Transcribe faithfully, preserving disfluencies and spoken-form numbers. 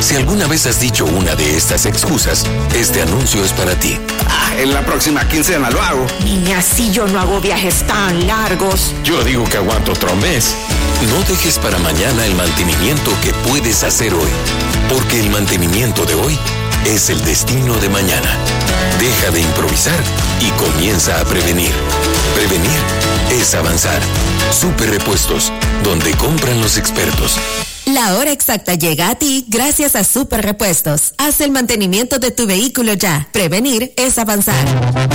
Si alguna vez has dicho una de estas excusas, este anuncio es para ti. Ah, en la próxima quincena lo hago. Niña, si yo no hago viajes tan largos. Yo digo que aguanto otro mes. No dejes para mañana el mantenimiento que puedes hacer hoy, porque el mantenimiento de hoy es el destino de mañana. Deja de improvisar y comienza a prevenir. Prevenir es avanzar. Super Repuestos, donde compran los expertos. La hora exacta llega a ti gracias a Super Repuestos. Haz el mantenimiento de tu vehículo ya. Prevenir es avanzar.